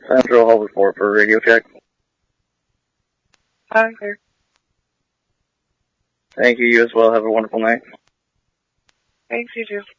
Central Hall report for radio check. Hi there. Thank you. You as well. Have a wonderful night. Thanks, you too.